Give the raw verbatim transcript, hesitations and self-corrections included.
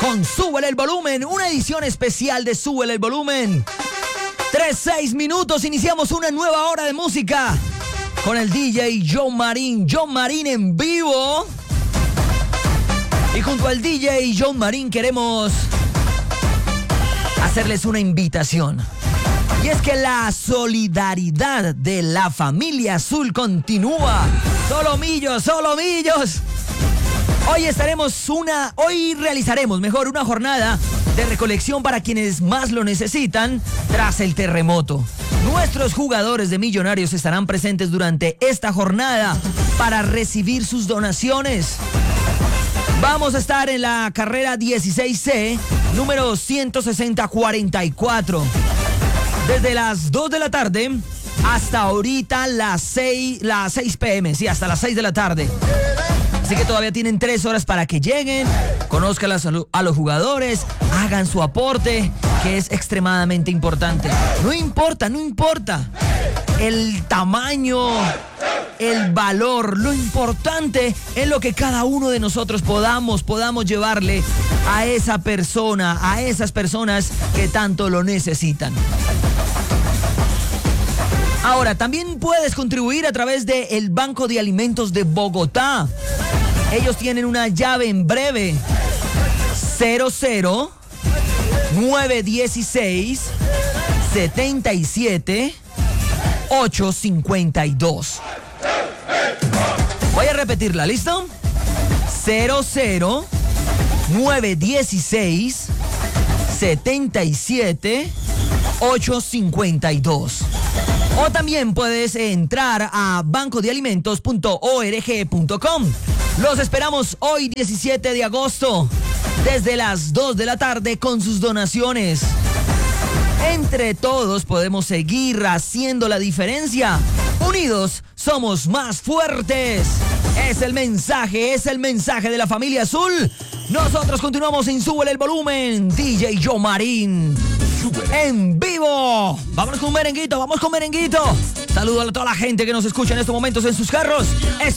con Súbele el Volumen, una edición especial de Súbele el Volumen. Tres, seis minutos, iniciamos una nueva hora de música con el D J John Marín. John Marín en vivo. Y junto al D J John Marín queremos hacerles una invitación. Y es que la solidaridad de la familia azul continúa. Solomillos, solomillos. Hoy estaremos una, hoy realizaremos mejor una jornada de recolección para quienes más lo necesitan tras el terremoto. Nuestros jugadores de Millonarios estarán presentes durante esta jornada para recibir sus donaciones. Vamos a estar en la carrera dieciséis C, número ciento sesenta cuarenta y cuatro. Desde las dos de la tarde hasta ahorita las seis, las seis pe eme, sí, hasta las seis de la tarde. Así que todavía tienen tres horas para que lleguen, conozcan a los jugadores, hagan su aporte, que es extremadamente importante. No importa, no importa el tamaño, el valor, lo importante es lo que cada uno de nosotros podamos, podamos llevarle a esa persona, a esas personas que tanto lo necesitan. Ahora, también puedes contribuir a través del Banco de Alimentos de Bogotá. Ellos tienen una llave en breve. cero cero nueve dieciséis setenta y siete ochocientos cincuenta y dos. Voy a repetirla, ¿listo? cero cero nueve dieciséis setenta y siete ochocientos cincuenta y dos. O también puedes entrar a banco de alimentos punto org punto com. Los esperamos hoy diecisiete de agosto desde las dos de la tarde con sus donaciones. Entre todos podemos seguir haciendo la diferencia. Unidos somos más fuertes. Es el mensaje, es el mensaje de la familia azul. Nosotros continuamos en Súbele el Volumen. D J John Marín en vivo. Vámonos con merenguito, vamos con merenguito. Saludo a toda la gente que nos escucha en estos momentos en sus carros.